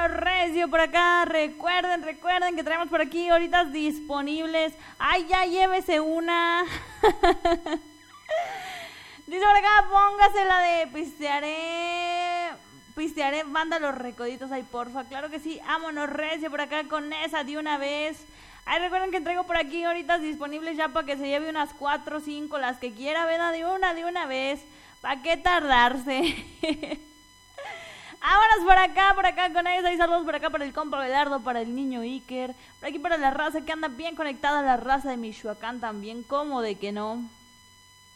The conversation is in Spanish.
Vámonos recio por acá. Recuerden que traemos por aquí ahorita disponibles. Ay, ya llévese una. Dice por acá, póngase la de pistearé, manda los recoditos ahí, porfa. Claro que sí, vámonos recio por acá con esa de una vez. Ay, recuerden que traigo por aquí ahorita disponibles ya para que se lleve unas 4 o 5, las que quiera, ¿verdad? De una vez. ¿Para qué tardarse? Vámonos por acá con ellos. Ahí saludos por acá para el compa Belardo, para el niño Iker. Por aquí para la raza que anda bien conectada, la raza de Michoacán también, ¿cómo de que no?